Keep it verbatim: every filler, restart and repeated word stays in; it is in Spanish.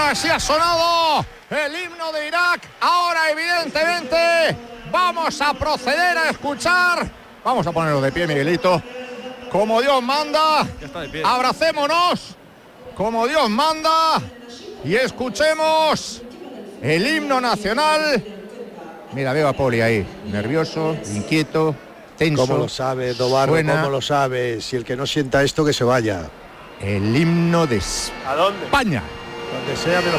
Así ha sonado el himno de Irak. Ahora, evidentemente, vamos a proceder a escuchar. Vamos a ponerlo de pie, Miguelito. Como Dios manda. Ya está de pie. Abracémonos. Como Dios manda. Y escuchemos el himno nacional. Mira, veo a Poli ahí, nervioso, inquieto, tenso. ¿Cómo lo sabe, Dobarro? Suena ¿Cómo lo sabe? Si el que no sienta esto, que se vaya. el himno de ¿A dónde? España. Donde sea, menos